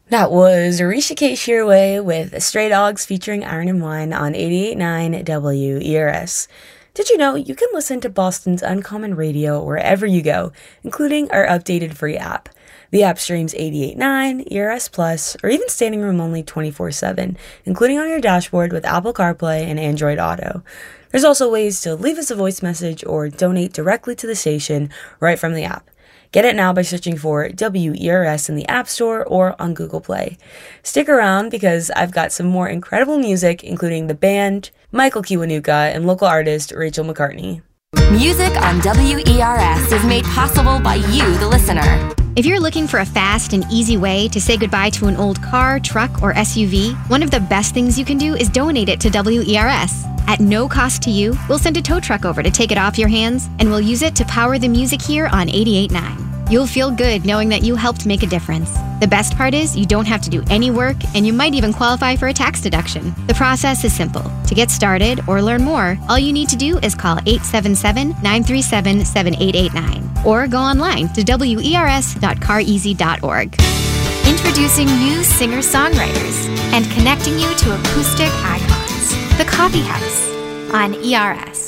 That was Rishikesh Hirway with Stray Dogs featuring Iron and Wine on 88.9 WERS. Did you know you can listen to Boston's Uncommon Radio wherever you go, including our updated free app? The app streams 88.9, ERS Plus, or even standing room only 24/7, including on your dashboard with Apple CarPlay and Android Auto. There's also ways to leave us a voice message or donate directly to the station right from the app. Get it now by searching for WERS in the App Store or on Google Play. Stick around because I've got some more incredible music, including the band, Michael Kiwanuka, and local artist Rachel McCartney. Music on WERS is made possible by you, the listener. If you're looking for a fast and easy way to say goodbye to an old car, truck, or SUV, one of the best things you can do is donate it to WERS. At no cost to you, we'll send a tow truck over to take it off your hands, and we'll use it to power the music here on 88.9. You'll feel good knowing that you helped make a difference. The best part is you don't have to do any work, and you might even qualify for a tax deduction. The process is simple. To get started or learn more, all you need to do is call 877-937-7889 or go online to wers.careasy.org. Introducing new singer-songwriters and connecting you to acoustic icons. The Coffee House on ERS.